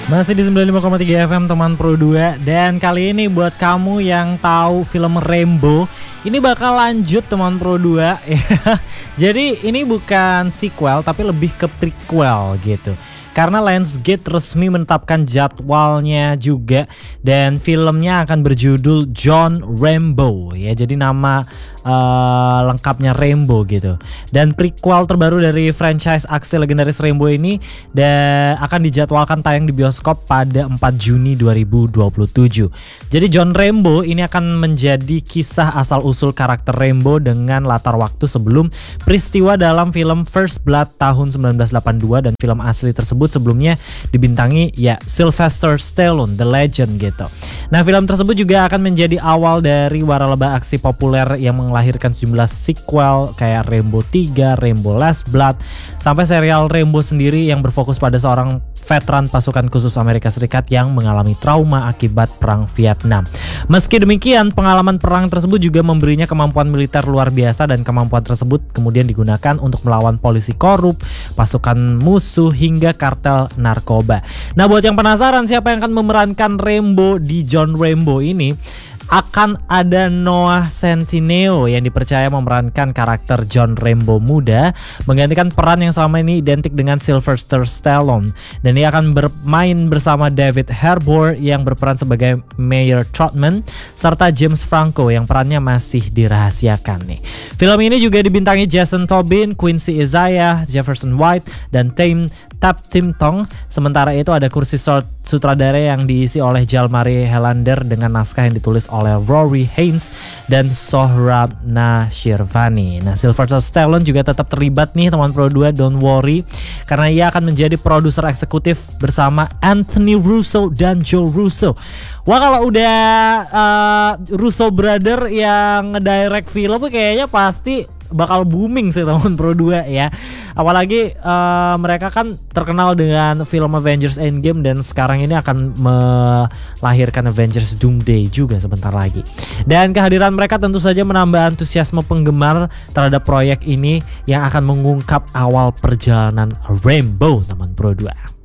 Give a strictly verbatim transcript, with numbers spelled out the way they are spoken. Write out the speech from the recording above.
Masih di sembilan puluh lima koma tiga F M teman Pro dua. Dan kali ini buat kamu yang tahu film Rambo, ini bakal lanjut teman Pro dua ya. Jadi ini bukan sequel tapi lebih ke prequel gitu. Karena Lionsgate resmi menetapkan jadwalnya juga, dan filmnya akan berjudul John Rambo ya. Jadi nama uh, lengkapnya Rambo gitu. Dan prequel terbaru dari franchise aksi legendaris Rambo ini dan akan dijadwalkan tayang di bioskop pada empat Juni dua ribu dua puluh tujuh. Jadi John Rambo ini akan menjadi kisah asal-usul karakter Rambo dengan latar waktu sebelum peristiwa dalam film First Blood tahun sembilan belas delapan puluh dua, dan film asli tersebut sebelumnya dibintangi ya Sylvester Stallone, The Legend gitu. Nah, film tersebut juga akan menjadi awal dari waralaba aksi populer yang melahirkan sejumlah sequel kayak Rambo tiga, Rambo Last Blood, sampai serial Rambo sendiri yang berfokus pada seorang veteran pasukan khusus Amerika Serikat yang mengalami trauma akibat perang Vietnam. Meski demikian, pengalaman perang tersebut juga memberinya kemampuan militer luar biasa, dan kemampuan tersebut kemudian digunakan untuk melawan polisi korup, pasukan musuh, hingga kartel narkoba. Nah, buat yang penasaran siapa yang akan memerankan Rambo di John Rambo ini, akan ada Noah Centineo yang dipercaya memerankan karakter John Rambo muda, menggantikan peran yang selama ini identik dengan Sylvester Stallone. Dan ia akan bermain bersama David Harbour yang berperan sebagai Mayor Trotman, serta James Franco yang perannya masih dirahasiakan nih. Film ini juga dibintangi Jason Tobin, Quincy Isaiah, Jefferson White, dan Tim Tap Tim Tong. Sementara itu ada kursi sutradara yang diisi oleh Jalmari Helander dengan naskah yang ditulis oleh Rory Haynes dan Sohrab Nashirvani. Nah, Sylvester Stallone juga tetap terlibat nih teman Pro dua, don't worry, karena ia akan menjadi produser eksekutif bersama Anthony Russo dan Joe Russo. Wah, kalau udah uh, Russo brother yang ngedirect film kayaknya pasti bakal booming sih teman Pro dua ya. Apalagi uh, mereka kan terkenal dengan film Avengers Endgame, dan sekarang ini akan melahirkan Avengers Doomsday juga sebentar lagi. Dan kehadiran mereka tentu saja menambah antusiasme penggemar terhadap proyek ini yang akan mengungkap awal perjalanan Rambo teman Pro dua.